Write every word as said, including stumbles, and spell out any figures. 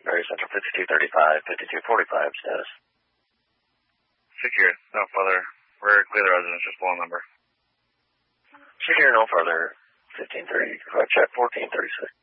Area Central fifty-two thirty-five, fifty-two forty-five status. Secure, no further. Rear clear the residence, just phone number. Secure, no further. fifteen thirty, check fourteen thirty-six.